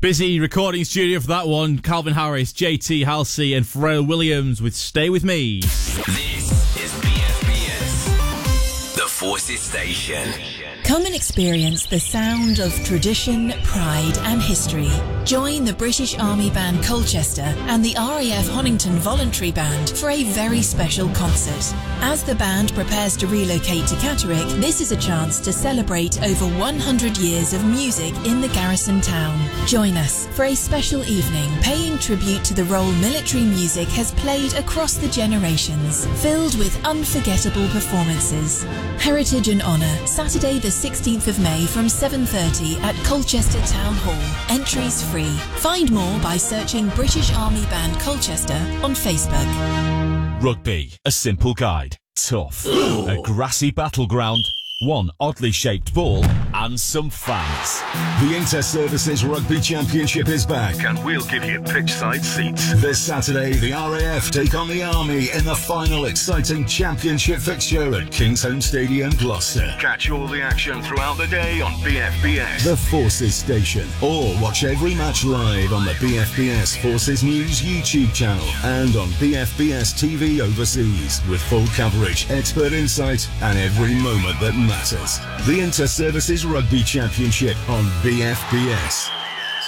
Busy recording studio for that one. Calvin Harris, JT Halsey and Pharrell Williams with Stay With Me. This is BFBS, the Forces Station. Come and experience the sound of tradition, pride and history. Join the British Army Band Colchester and the RAF Honington Voluntary Band for a very special concert. As the band prepares to relocate to Catterick, this is a chance to celebrate over 100 years of music in the garrison town. Join us for a special evening paying tribute to the role military music has played across the generations, filled with unforgettable performances. Heritage and Honour, Saturday the 16th of May from 7:30 at Colchester Town Hall. Entries free. Find more by searching British Army Band Colchester on Facebook. Rugby, a simple guide. Tough. A grassy battleground. One oddly shaped ball and some fans. The Inter-Services Rugby Championship is back and we'll give you pitchside seats. This Saturday, the RAF take on the Army in the final exciting championship fixture at Kingsholm Stadium, Gloucester. Catch all the action throughout the day on BFBS, the Forces Station, or watch every match live on the BFBS Forces News YouTube channel and on BFBS TV overseas with full coverage, expert insight and every moment that matters. The Inter-Services Rugby Championship on BFBS.